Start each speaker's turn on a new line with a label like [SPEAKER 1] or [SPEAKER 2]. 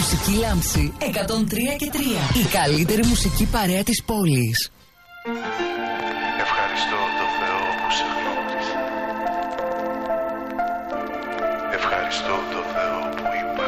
[SPEAKER 1] Μουσική Λάμψη 103 και 3. Η καλύτερη μουσική παρέα της πόλης.
[SPEAKER 2] Ευχαριστώ το Θεό που σε γνώρισα. Ευχαριστώ το Θεό που